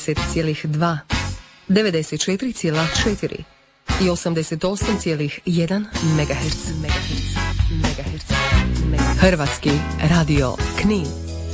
10,2, 94,4 i 88,1 MHz. Hrvatski radio Knin.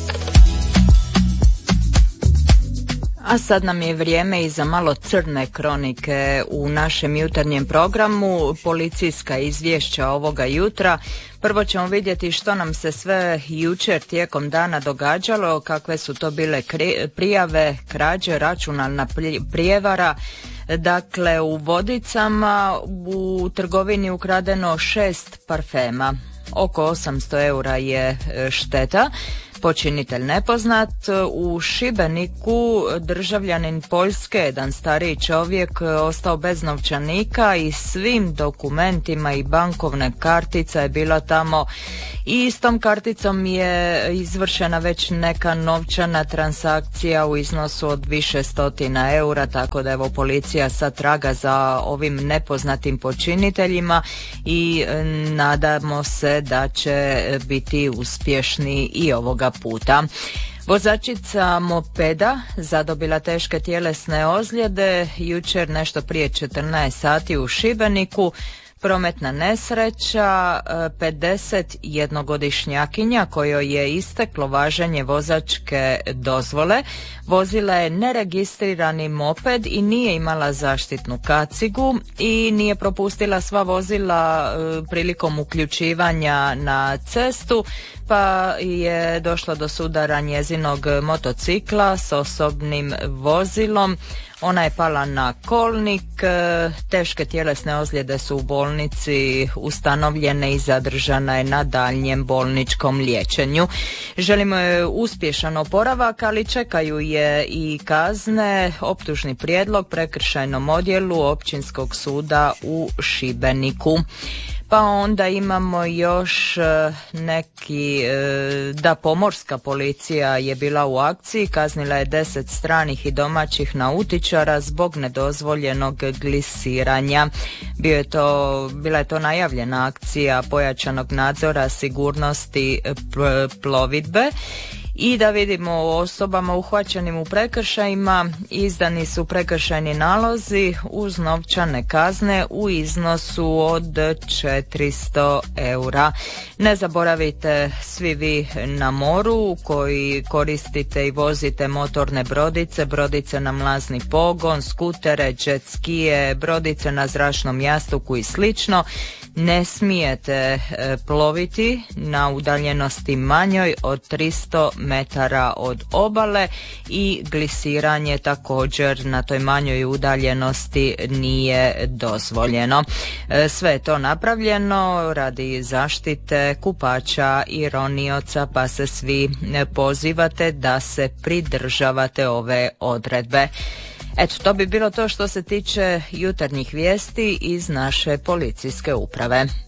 A sad nam je vrijeme i za malo crne kronike u našem jutarnjem programu, policijska izvješća ovoga jutra. Prvo ćemo vidjeti što nam se sve jučer tijekom dana događalo, kakve su to bile prijave, krađe, računalna prijevara. Dakle, u Vodicama u trgovini ukradeno 6 parfema. Oko 800 eura je šteta. Počinitelj nepoznat. U Šibeniku državljanin Poljske, jedan stariji čovjek, ostao bez novčanika i svim dokumentima i bankovne kartica je bila tamo i s tom karticom je izvršena već neka novčana transakcija u iznosu od više stotina eura, tako da evo policija sad traga za ovim nepoznatim počiniteljima i nadamo se da će biti uspješni i ovoga puta. Vozačica mopeda zadobila teške tjelesne ozljede jučer nešto prije 14 sati u Šibeniku. Prometna nesreća, 51-godišnjakinja kojoj je isteklo važenje vozačke dozvole, vozila je neregistrirani moped i nije imala zaštitnu kacigu i nije propustila sva vozila prilikom uključivanja na cestu, pa je došlo do sudara njezinog motocikla s osobnim vozilom. Ona je pala na kolnik, teške tjelesne ozljede su u bolnici ustanovljene i zadržana je na daljnjem bolničkom liječenju. Želimo joj uspješan oporavak, ali čekaju je i kazne, optužni prijedlog prekršajnom odjelu Općinskog suda u Šibeniku. Pa onda imamo još neki, da pomorska policija je bila u akciji, kaznila je 10 stranih i domaćih nautičara zbog nedozvoljenog glisiranja. Bila je to najavljena akcija pojačanog nadzora sigurnosti plovidbe. I da vidimo o osobama uhvaćenim u prekršajima, izdani su prekršajni nalozi uz novčane kazne u iznosu od 400 eura. Ne zaboravite svi vi na moru koji koristite i vozite motorne brodice, brodice na mlazni pogon, skutere, jet skije, brodice na zračnom jastuku i slično. Ne smijete ploviti na udaljenosti manjoj od 300 metara od obale i glisiranje također na toj manjoj udaljenosti nije dozvoljeno. Sve je to napravljeno radi zaštite kupača i ronioca, pa se svi pozivate da se pridržavate ove odredbe. Eto, to bi bilo to što se tiče jutarnjih vijesti iz naše policijske uprave.